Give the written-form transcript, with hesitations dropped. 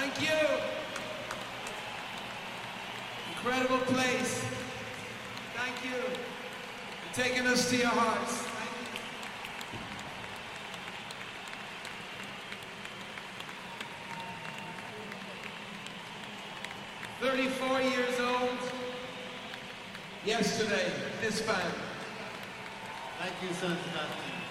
Thank you. Incredible place. Thank you for taking us to your hearts. Thank you. 34 years old. Yesterday, this band. Thank you, San Sebastian.